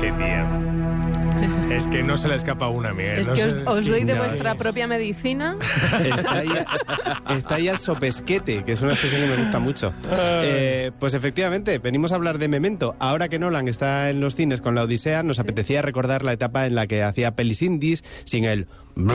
Qué tía. Es que no se le escapa una, Miguel. Es no que se... os doy de vuestra propia medicina. Está ahí al sopesquete, que es una expresión que me gusta mucho. Pues efectivamente, venimos a hablar de Memento. Ahora que Nolan está en los cines con La Odisea, nos apetecía recordar la etapa en la que hacía pelis indies sin el...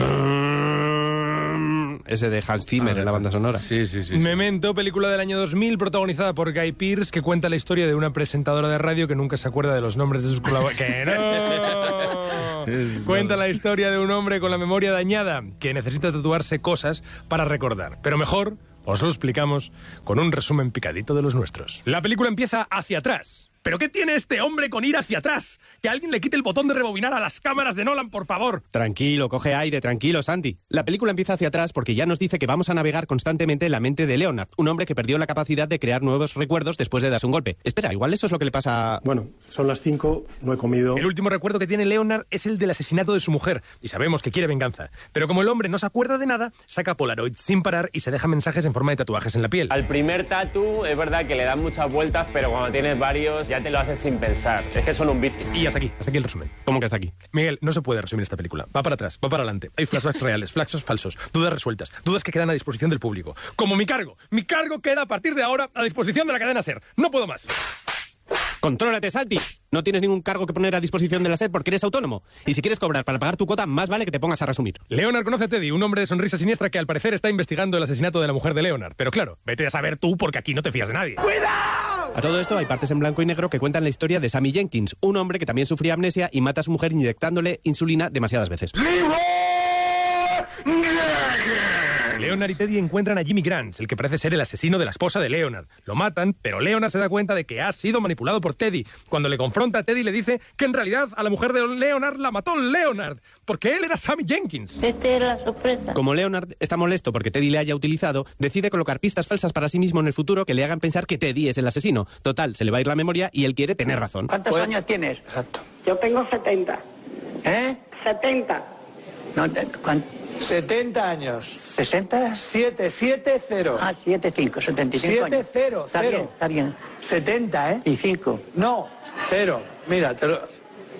ese de Hans Zimmer en la banda sonora. Sí. Memento, película del año 2000, protagonizada por Guy Pearce, que cuenta la historia de una presentadora de radio que nunca se acuerda de los nombres de sus colaboradores. ¡Que no! Cuenta la historia de un hombre con la memoria dañada que necesita tatuarse cosas para recordar. Pero mejor, os lo explicamos con un resumen picadito de los nuestros. La película empieza hacia atrás. ¿Pero qué tiene este hombre con ir hacia atrás? Que alguien le quite el botón de rebobinar a las cámaras de Nolan, por favor. Tranquilo, coge aire, tranquilo, Santi. La película empieza hacia atrás porque ya nos dice que vamos a navegar constantemente en la mente de Leonard, un hombre que perdió la capacidad de crear nuevos recuerdos después de darse un golpe. Espera, igual eso es lo que le pasa a... Bueno, son las 5, no he comido. El último recuerdo que tiene Leonard es el del asesinato de su mujer, y sabemos que quiere venganza. Pero como el hombre no se acuerda de nada, saca Polaroid sin parar y se deja mensajes en forma de tatuajes en la piel. Al primer tatu es verdad que le dan muchas vueltas, pero cuando tienes varios ya te lo haces sin pensar. Es que son un vicio. Y hasta aquí el resumen. ¿Cómo que hasta aquí? Miguel, no se puede resumir esta película. Va para atrás, va para adelante. Hay flashbacks reales, flashbacks falsos, dudas resueltas, dudas que quedan a disposición del público. Como mi cargo. Mi cargo queda a partir de ahora a disposición de la cadena SER. No puedo más. ¡Contrólate, Santi! No tienes ningún cargo que poner a disposición de la SER porque eres autónomo. Y si quieres cobrar para pagar tu cuota, más vale que te pongas a resumir. Leonard conoce a Teddy, un hombre de sonrisa siniestra que al parecer está investigando el asesinato de la mujer de Leonard. Pero claro, vete a saber tú porque aquí no te fías de nadie. ¡Cuidado! A todo esto hay partes en blanco y negro que cuentan la historia de Sammy Jenkins, un hombre que también sufría amnesia y mata a su mujer inyectándole insulina demasiadas veces. Leonard y Teddy encuentran a Jimmy Grant, el que parece ser el asesino de la esposa de Leonard. Lo matan, pero Leonard se da cuenta de que ha sido manipulado por Teddy. Cuando le confronta a Teddy le dice que en realidad a la mujer de Leonard la mató Leonard, porque él era Sammy Jenkins. Esta era la sorpresa. Como Leonard está molesto porque Teddy le haya utilizado, decide colocar pistas falsas para sí mismo en el futuro que le hagan pensar que Teddy es el asesino. Total, se le va a ir la memoria y él quiere tener razón. ¿Cuántos años tienes? Exacto. Yo tengo 70. ¿Eh? 70. No, 70 años. 60. 7-0. Ah, 75, 75 años. 7-0. Está bien. 70, ¿eh? Y 5. No, 0. Mira, te lo...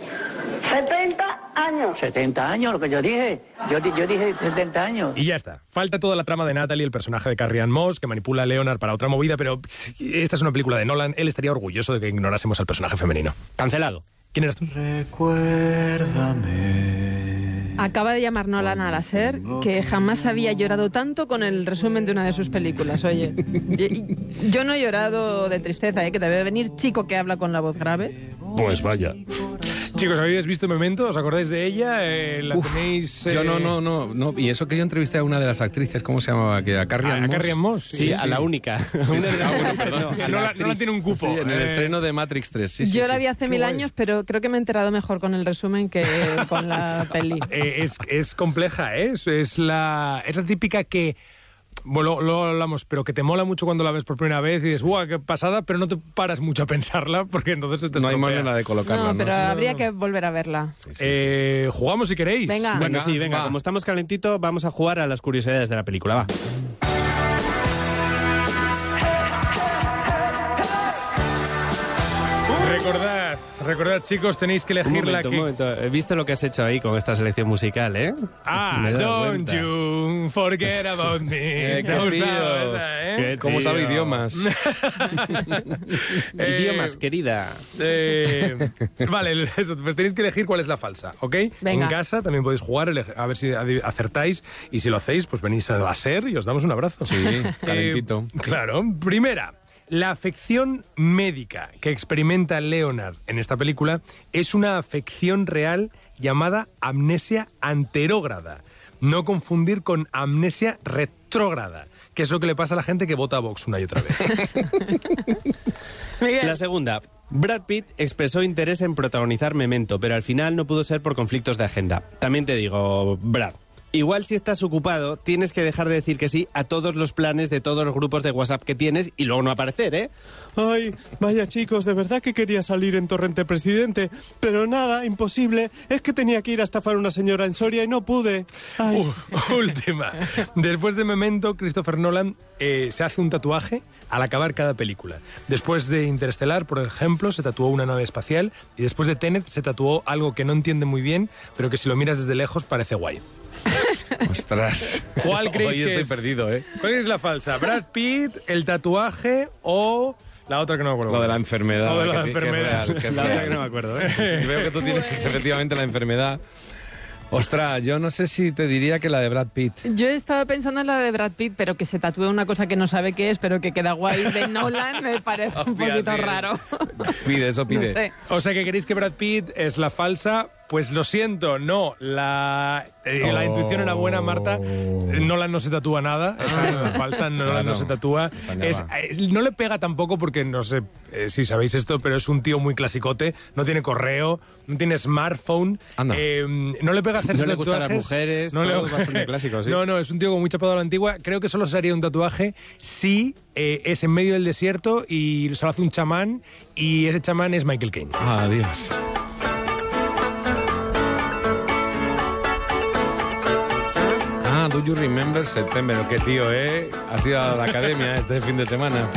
70 años. 70 años, lo que yo dije. Yo dije 70 años. Y ya está. Falta toda la trama de Natalie, el personaje de Carrie Ann Moss, que manipula a Leonard para otra movida, pero esta es una película de Nolan. Él estaría orgulloso de que ignorásemos al personaje femenino. Cancelado. ¿Quién eras tú? Recuérdame. Acaba de llamar Nolan a la SER que jamás había llorado tanto con el resumen de una de sus películas, oye. Yo no he llorado de tristeza, que debe venir chico que habla con la voz grave. Pues vaya. Chicos, ¿habéis visto Memento? ¿Os acordáis de ella? ¿La tenéis...? Yo no. Y eso que yo entrevisté a una de las actrices, ¿cómo se llamaba? ¿A Carrie Ann Moss? ¿A Carrie Ann Moss? Sí, a la única. Perdón. No la tiene un cupo. Sí, en el estreno de Matrix 3. Yo la vi hace 1000 años, pero creo que me he enterado mejor con el resumen que con la peli. Es compleja, ¿eh? Es la típica que... Bueno, lo hablamos, pero que te mola mucho cuando la ves por primera vez y dices, ¡guau, qué pasada! Pero no te paras mucho a pensarla porque entonces te no hay estropea. manera de colocarla. No, pero habría que volver a verla. ¿Jugamos si queréis? Venga. Bueno, sí, venga. Como estamos calentitos, vamos a jugar a las curiosidades de la película, va. Recordad, chicos, tenéis que elegir Un momento. He visto lo que has hecho ahí con esta selección musical, ¿eh? Don't you forget about me. Qué tío. Esa, ¿Cómo sabe idiomas? Idiomas, querida. Vale, eso, pues tenéis que elegir cuál es la falsa, ¿ok? Venga. En casa también podéis jugar, a ver si acertáis, y si lo hacéis, pues venís a SER y os damos un abrazo. Sí, calentito. Claro. Primera. La afección médica que experimenta Leonard en esta película es una afección real llamada amnesia anterógrada. No confundir con amnesia retrógrada, que es lo que le pasa a la gente que vota a Vox una y otra vez. La segunda. Brad Pitt expresó interés en protagonizar Memento, pero al final no pudo ser por conflictos de agenda. También te digo, Brad, igual si estás ocupado, tienes que dejar de decir que sí a todos los planes de todos los grupos de WhatsApp que tienes y luego no aparecer, ¿eh? Ay, vaya chicos, de verdad que quería salir en Torrente Presidente, pero nada, imposible. Es que tenía que ir a estafar a una señora en Soria y no pude. Ay. Última. Después de Memento, Christopher Nolan se hace un tatuaje al acabar cada película. Después de Interestelar, por ejemplo, se tatuó una nave espacial y después de Tenet se tatuó algo que no entiende muy bien, pero que si lo miras desde lejos parece guay. Ostras. ¿Cuál creéis Hoy que estoy perdido, ¿eh? ¿Cuál es la falsa? ¿Brad Pitt, el tatuaje o la otra que no me acuerdo? Lo de la enfermedad. Lo de la que enfermedad. es real, que es La otra real. que no me acuerdo, ¿eh? Veo que tú tienes efectivamente la enfermedad. Ostras, yo no sé si te diría que la de Brad Pitt. Yo estaba pensando en la de Brad Pitt, pero que se tatúe una cosa que no sabe qué es, pero que queda guay de Nolan, me parece un Hostia, poquito sí, raro. Pide, eso pide. No sé. O sea, que queréis que Brad Pitt es la falsa. Pues lo siento, no. La intuición era buena, Marta. Nolan no se tatúa nada. Esa es la falsa. Nolan Claro, no se tatúa. No le pega tampoco porque, no sé si sabéis esto, pero es un tío muy clasicote. No tiene correo, no tiene smartphone. Anda. No le pega hacerse No le gustan las tatuajes. mujeres, No todo es bastante clásico, ¿sí? No, es un tío muy chapado a la antigua. Creo que solo se haría un tatuaje si es en medio del desierto y se lo hace un chamán y ese chamán es Michael Caine. Adiós. Do you remember September? Qué tío, ¿eh? Has ido a la academia este fin de semana.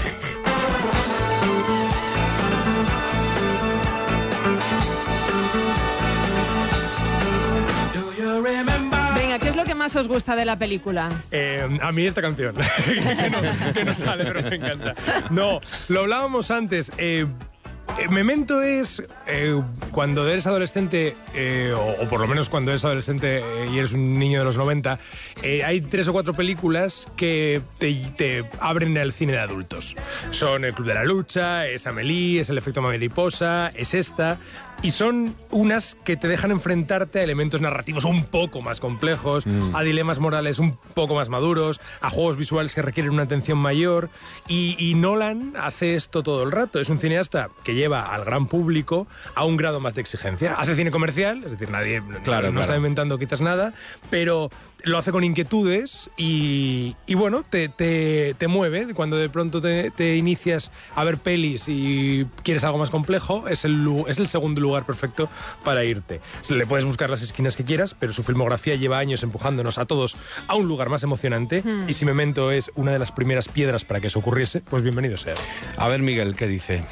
Venga, ¿qué es lo que más os gusta de la película? A mí esta canción, que no sale, pero me encanta. No, lo hablábamos antes. Memento es cuando eres adolescente, o por lo menos cuando eres adolescente y eres un niño de los 90, hay 3 o 4 películas que te abren el cine de adultos. Son El Club de la Lucha, es Amélie, es El Efecto Mariposa, es esta... Y son unas que te dejan enfrentarte a elementos narrativos un poco más complejos, a dilemas morales un poco más maduros, a juegos visuales que requieren una atención mayor. Y Nolan hace esto todo el rato. Es un cineasta que lleva al gran público a un grado más de exigencia. Hace cine comercial, es decir, nadie no está inventando quizás nada, pero lo hace con inquietudes y bueno, te mueve. Cuando de pronto te inicias a ver pelis y quieres algo más complejo, es el segundo lugar perfecto para irte. Le puedes buscar las esquinas que quieras, pero su filmografía lleva años empujándonos a todos a un lugar más emocionante y si Memento es una de las primeras piedras para que eso ocurriese, pues bienvenido sea. A ver, Miguel, ¿qué dice?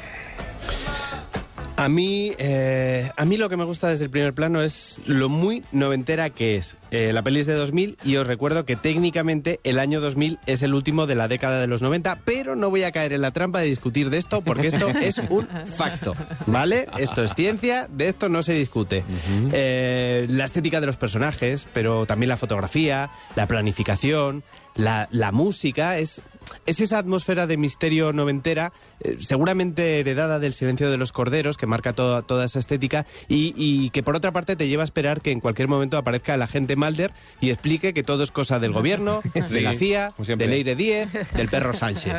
A mí lo que me gusta desde el primer plano es lo muy noventera que es. La peli es de 2000 y os recuerdo que técnicamente el año 2000 es el último de la década de los 90, pero no voy a caer en la trampa de discutir de esto porque esto es un facto, ¿vale? Esto es ciencia, de esto no se discute. La estética de los personajes, pero también la fotografía, la planificación, la música, es esa atmósfera de misterio noventera, seguramente heredada del Silencio de los Corderos, que marca toda esa estética y que por otra parte te lleva a esperar que en cualquier momento aparezca el agente Mulder y explique que todo es cosa del gobierno, de la CIA, de Leire 10, del perro Sánchez.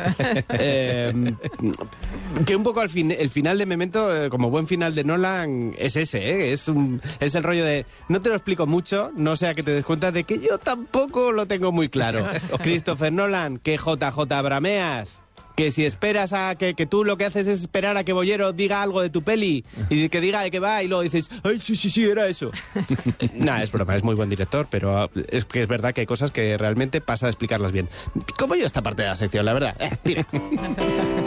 Que un poco el final de Memento, como buen final de Nolan, es ese, ¿eh? Es el rollo de no te lo explico mucho, no sea que te des cuenta de que yo tampoco lo tengo muy claro. Christopher Nolan, que JJ brameas. Que si esperas a que tú lo que haces es esperar a que Bollero diga algo de tu peli y que diga de qué va y luego dices, ay, sí, era eso. Nah, es broma, es muy buen director, pero es que es verdad que hay cosas que realmente pasa de explicarlas bien. Como yo esta parte de la sección, la verdad. Tira.